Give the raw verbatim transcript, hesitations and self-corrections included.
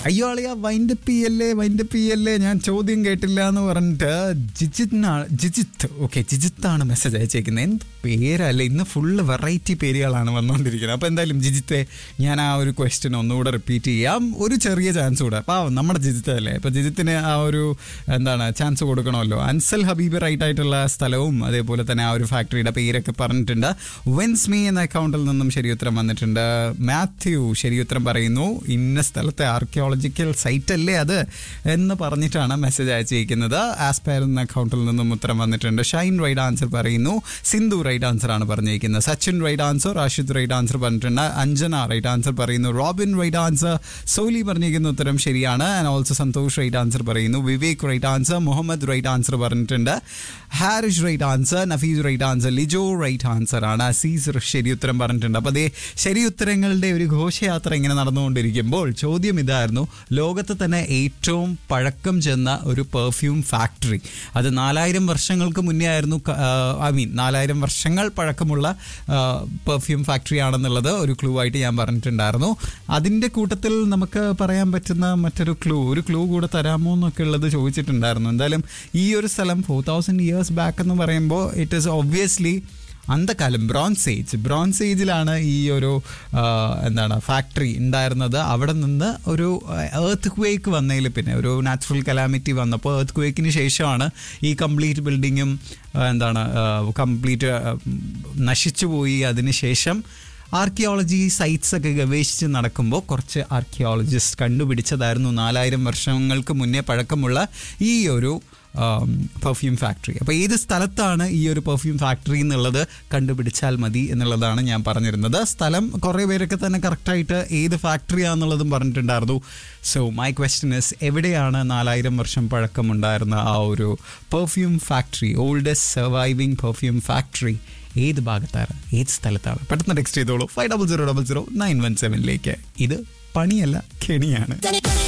അയ്യോ അളിയ വൈൻഡപ്പ് ചെയ്യല്ലേ വൈൻഡപ്പ് ചെയ്യല്ലേ ഞാൻ ചോദ്യം കേട്ടില്ല എന്ന് പറഞ്ഞിട്ട് ജിജിത്നാണ് ജിജിത്ത് ഓക്കെ ജിജിത്താണ് മെസ്സേജ് അയച്ചേക്കുന്നത്. എന്ത് പേരല്ലേ, ഇന്ന് ഫുള്ള് വെറൈറ്റി പേരുകളാണ് വന്നുകൊണ്ടിരിക്കുന്നത്. അപ്പോൾ എന്തായാലും ജിജിത്തെ ഞാൻ ആ ഒരു ക്വസ്റ്റ്യൻ ഒന്നുകൂടെ റിപ്പീറ്റ് ചെയ്യാം, ഒരു ചെറിയ ചാൻസ് കൂടെ. അപ്പോൾ നമ്മുടെ ജിജിത്ത് അല്ലേ, അപ്പോൾ ജിജിത്തിന് ആ ഒരു എന്താണ് ചാൻസ് കൊടുക്കണമല്ലോ. അൻസൽ ഹബീബ് റൈറ്റ് ആയിട്ടുള്ള സ്ഥലവും അതേപോലെ തന്നെ ആ ഒരു ഫാക്ടറിയുടെ പേരൊക്കെ പറഞ്ഞിട്ടുണ്ട്. വെൻസ്മി എന്ന അക്കൗണ്ടിൽ നിന്നും ശരിയുത്തരം വന്നിട്ടുണ്ട്. മാത്യു ശരിയുത്തരം പറയുന്നു, ഇന്ന സ്ഥലത്തെ ആർക്കിയോളജിക്കൽ സൈറ്റ് അല്ലേ അത് എന്ന് പറഞ്ഞിട്ടാണ് മെസ്സേജ് അയച്ചിരിക്കുന്നത്. ആസ്പയർ എന്ന അക്കൗണ്ടിൽ നിന്നും ഉത്തരം വന്നിട്ടുണ്ട്. ഷൈൻ റൈറ്റ് ആൻസർ പറയുന്നു. സിന്ധു റൈറ്റ് ആൻസർ ആണ് പറഞ്ഞിരിക്കുന്നത്. Sachin right answer. Rashid right answer പറഞ്ഞിട്ടുണ്ട്. അഞ്ജന റൈറ്റ് ആൻസർ പറയുന്നു. Robin right answer. സോലി പറഞ്ഞിരിക്കുന്ന ഉത്തരം ശരിയാണ്. And also Santhosh right answer പറയുന്നു. Vivek right answer. Muhammad right answer പറഞ്ഞിട്ടുണ്ട്. Harish right answer. Nafees right answer. Lijo right answer ആണ്. അസീസ് ശരി ഉത്തരം പറഞ്ഞിട്ടുണ്ട്. അപ്പോൾ അതേ ശരി ഉത്തരങ്ങളുടെ ഒരു ഘോഷയാത്ര ഇങ്ങനെ നടന്നുകൊണ്ടിരിക്കുമ്പോൾ ചോദ്യം ഇതായിരുന്നു, ലോകത്ത് തന്നെ ഏറ്റവും പഴക്കം ചെന്ന ഒരു പെർഫ്യൂം ഫാക്ടറി, അത് നാലായിരം വർഷങ്ങൾക്ക് മുന്നേ ആയിരുന്നു. ഐ മീൻ നാലായിരം വർഷങ്ങൾ പഴക്കമുള്ള പെർഫ്യൂം ഫാക്ടറി ആണെന്നുള്ളത് ഒരു ക്ലൂ ആയിട്ട് ഞാൻ പറഞ്ഞിട്ടുണ്ടായിരുന്നു. അതിൻ്റെ കൂട്ടത്തിൽ നമുക്ക് പറയാൻ പറ്റുന്ന മറ്റൊരു ക്ലൂ, ഒരു ക്ലൂ കൂടെ തരാമോ എന്നൊക്കെ ഉള്ളത് ചോദിച്ചിട്ടുണ്ടായിരുന്നു. എന്തായാലും ഈ ഒരു സ്ഥലം ഫോർ തൗസൻഡ് ഇയേഴ്സ് ബാക്ക് എന്ന് പറയുമ്പോൾ it is obviously അന്തകാലം, bronze age bronze ഏജിലാണ് ഈ ഒരു എന്താണ് ഫാക്ടറി ഉണ്ടായിരുന്നത്. അവിടെ നിന്ന് ഒരു എർത്ത് ക്വേക്ക് വന്നതിൽ പിന്നെ ഒരു നാച്ചുറൽ കലാമിറ്റി വന്നപ്പോൾ എർത്ത് ക്വേക്കിന് ശേഷമാണ് ഈ കംപ്ലീറ്റ് ബിൽഡിങ്ങും എന്താണ് കംപ്ലീറ്റ് നശിച്ചു പോയി. അതിന് ശേഷം ആർക്കിയോളജി സൈറ്റ്സ് ഒക്കെ ഗവേഷിച്ച് നടക്കുമ്പോൾ കുറച്ച് ആർക്കിയോളജിസ്റ്റ് കണ്ടുപിടിച്ചതായിരുന്നു നാലായിരം വർഷങ്ങൾക്ക് മുന്നേ പഴക്കമുള്ള ഈ ഒരു പെർഫ്യൂം ഫാക്ടറി. അപ്പോൾ ഏത് സ്ഥലത്താണ് ഈ ഒരു പെർഫ്യൂം ഫാക്ടറി എന്നുള്ളത് കണ്ടുപിടിച്ചാൽ മതി എന്നുള്ളതാണ് ഞാൻ പറഞ്ഞിരുന്നത്. സ്ഥലം കുറേ പേരൊക്കെ തന്നെ കറക്റ്റായിട്ട് ഏത് ഫാക്ടറിയാണെന്നുള്ളതും പറഞ്ഞിട്ടുണ്ടായിരുന്നു. സോ മൈ ക്വസ്റ്റ്യൻ ഇസ്, എവിടെയാണ് നാലായിരം വർഷം പഴക്കമുണ്ടായിരുന്ന ആ ഒരു perfume factory, oldest surviving perfume factory ഏത് ഭാഗത്താണ്, ഏത് സ്ഥലത്താണ്? പെട്ടെന്ന് ടെക്സ്റ്റ് ചെയ്തോളൂ five double zero double zero nine one സെവനിലേക്ക്. ഇത് പണിയല്ല, കെണിയാണ്.